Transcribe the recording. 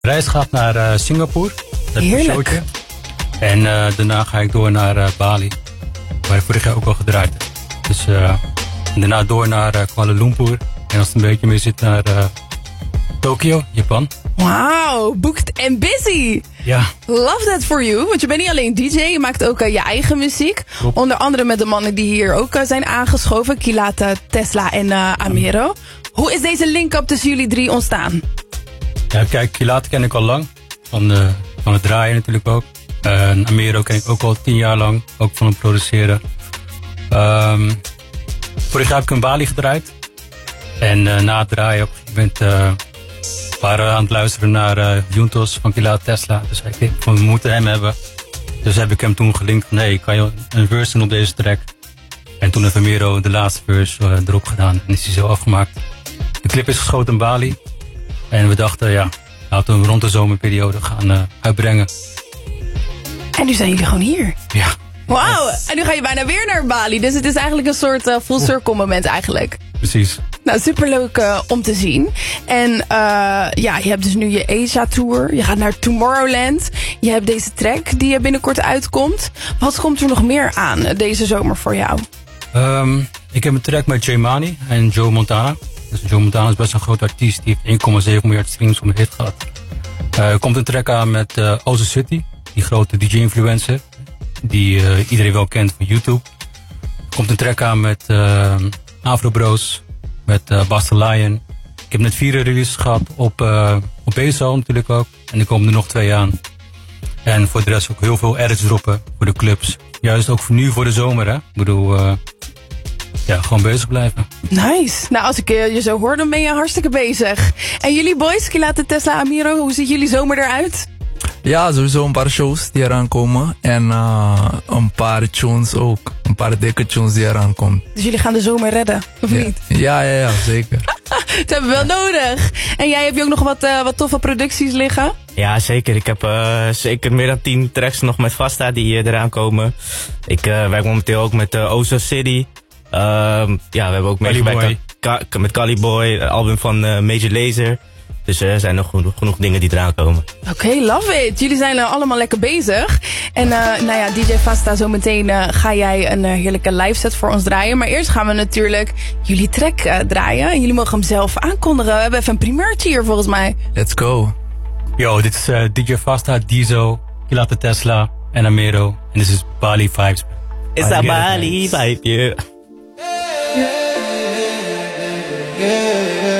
reis gaat naar Singapore. Dat is een showtje. En daarna ga ik door naar Bali. Waar ik vorig jaar ook al gedraaid heb. Dus daarna door naar Kuala Lumpur. En als het een beetje mee zit naar Tokio, Japan. Wauw, booked and busy. Ja. Love that for you. Want je bent niet alleen DJ, je maakt ook je eigen muziek. Klopt. Onder andere met de mannen die hier ook zijn aangeschoven. Kilate, Tesla en Amero. Hoe is deze link-up tussen jullie drie ontstaan? Ja, kijk, Kilate ken ik al lang. Van het draaien natuurlijk ook. Amero ken ik ook al 10 jaar lang. Ook van het produceren. Vorig jaar heb ik in Bali gedraaid. En na het draaien op een gegeven moment waren we aan het luisteren naar Juntos van Kilate Tesla. Dus we moeten hem hebben. Dus heb ik hem toen gelinkt van hey, kan je een verse doen op deze track? En toen heeft Amero de laatste verse erop gedaan. En is hij zo afgemaakt. De clip is geschoten in Bali. En we dachten ja, laten we rond de zomerperiode gaan uitbrengen. En nu zijn jullie gewoon hier. Ja. Wauw, en nu ga je bijna weer naar Bali. Dus het is eigenlijk een soort full circle moment eigenlijk. Precies. Nou, superleuk om te zien. En ja, je hebt dus nu je Asia Tour. Je gaat naar Tomorrowland. Je hebt deze track die binnenkort uitkomt. Wat komt er nog meer aan deze zomer voor jou? Ik heb een track met Jay Mani en Joe Montana. Dus Joe Montana is best een groot artiest. Die heeft 1,7 miljard streams om een hit gehad. Er komt een track aan met Ozo City. Die grote DJ-influencer. Die iedereen wel kent van YouTube. Er komt een track aan met Afro Bros. Met Basta Lion. Ik heb net 4 releases gehad op ESO natuurlijk ook. En er komen er nog 2 aan. En voor de rest ook heel veel edits droppen voor de clubs. Juist ook nu voor de zomer hè. Ik bedoel, ja, gewoon bezig blijven. Nice. Nou, als ik je zo hoor, dan ben je hartstikke bezig. En jullie boys, Kilate, Tesla, Amiro, hoe ziet jullie zomer eruit? Ja, sowieso een paar shows die eraan komen. En een paar tunes ook. Een paar dikke tunes die eraan komen. Dus jullie gaan de zomer redden, of niet? Ja, zeker. Dat hebben we wel nodig. En jij hebt je ook nog wat toffe producties liggen? Ja, zeker. Ik heb zeker meer dan 10 tracks nog met Vasta die eraan komen. Ik werk momenteel ook met Ozo City. Ja, we hebben ook meegewerkt met Cali Boy, het album van Major Lazer. Dus er zijn nog genoeg dingen die eraan komen. Oké, love it. Jullie zijn allemaal lekker bezig. En nou ja, DJ Vasta, zometeen ga jij een heerlijke live set voor ons draaien. Maar eerst gaan we natuurlijk jullie track draaien. En jullie mogen hem zelf aankondigen. We hebben even een primeurtje hier volgens mij. Let's go. Yo, dit is DJ Vasta, Diesel, Kilate Tesla en Amero. En dit is Bali Vibes. Is dat Bali Vibe, yeah.